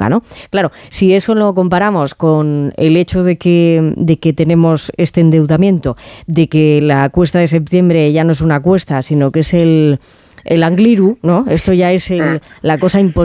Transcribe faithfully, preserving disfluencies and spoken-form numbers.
nunca, ¿no? Claro, si eso lo comparamos con el hecho de que, de que tenemos este endeudamiento, de que la cuesta de septiembre ya no es una cuesta, sino que es el, el Angliru, ¿no? Esto ya es el, la cosa imposible.